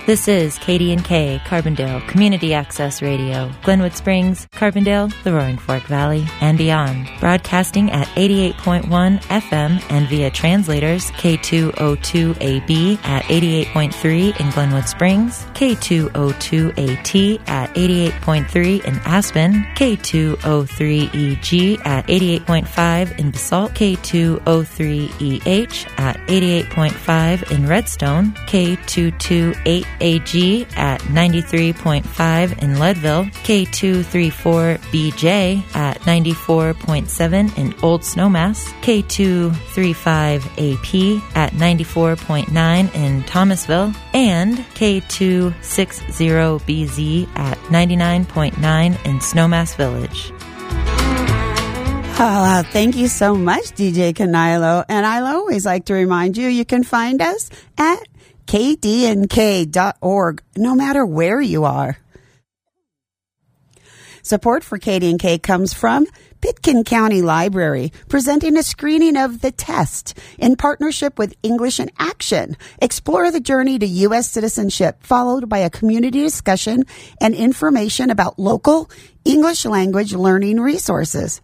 This is KD&K, Carbondale Community Access Radio, Glenwood Springs, Carbondale, the Roaring Fork Valley, and beyond. Broadcasting at 88.1 FM and via translators K202AB at 88.3 in Glenwood Springs, K202AT at 88.3 in Aspen, K203EG at 88.5 in Basalt, K203EH at 88.5 in Redstone, K228AG at 93.5 in Leadville, K234BJ at 94.7 in Old Snowmass, K235AP at 94.9 in Thomasville, and K260BZ at 99.9 in Snowmass Village. Thank you so much, DJ Canilo. And I'll always like to remind you, you can find us at kdnk.org, no matter where you are. Support for KD&K comes from Pitkin County Library, presenting a screening of The Test in partnership with English in Action. Explore the journey to U.S. citizenship, followed by a community discussion and information about local English language learning resources.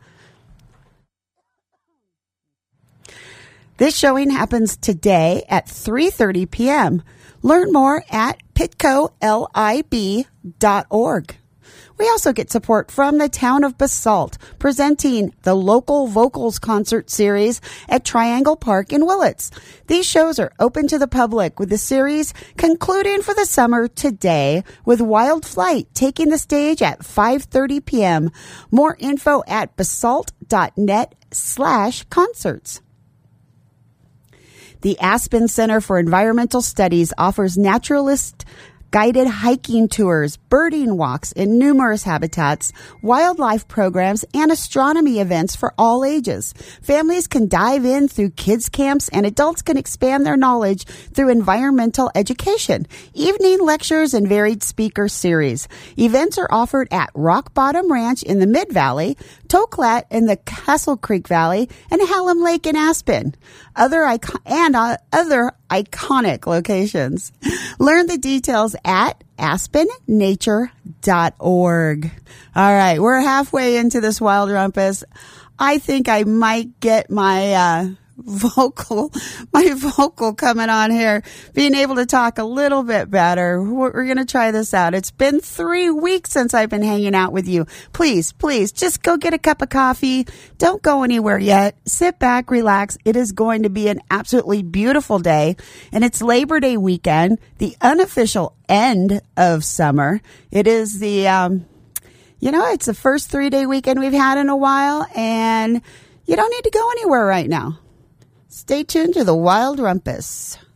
This showing happens today at 3:30 p.m. Learn more at pitcolib.org. We also get support from the town of Basalt, presenting the Local Vocals Concert Series at Triangle Park in Willits. These shows are open to the public, with the series concluding for the summer today, with Wild Flight taking the stage at 5:30 p.m. More info at basalt.net/concerts. The Aspen Center for Environmental Studies offers naturalist guided hiking tours, birding walks in numerous habitats, wildlife programs, and astronomy events for all ages. Families can dive in through kids' camps, and adults can expand their knowledge through environmental education, evening lectures, and varied speaker series. Events are offered at Rock Bottom Ranch in the Mid-Valley, Toklat in the Castle Creek Valley, and Hallam Lake in Aspen. Other iconic locations. Learn the details at aspennature.org. All right, we're halfway into this Wild Rumpus. I think I might get my vocal coming on here, being able to talk a little bit better. We're going to try this out. It's been 3 weeks since I've been hanging out with you. Please, just go get a cup of coffee. Don't go anywhere yet. Sit back, relax. It is going to be an absolutely beautiful day, and it's Labor Day weekend, the unofficial end of summer. It is the, it's the first 3-day weekend we've had in a while, and you don't need to go anywhere right now. Stay tuned to the Wild Rumpus.